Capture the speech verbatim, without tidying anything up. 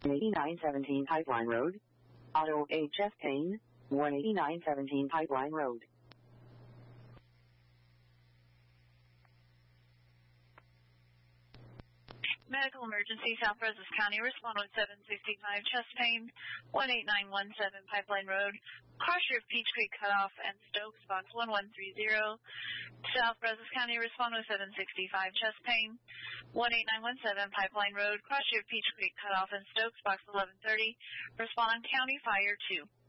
eighty-nine seventeen Pipeline Road. Auto H F Payne, one eighty-nine seventeen Pipeline Road. Medical emergency, South Brazos County, respond with seven sixty-five, chest pain, one eight nine one seven Pipeline Road, Crusher of Peach Creek Cutoff and Stokes, box one one three zero. South Brazos County, respond with seven sixty-five, chest pain, one eight nine one seven Pipeline Road, Crusher of Peach Creek Cutoff and Stokes, box eleven thirty. Respond on County Fire two.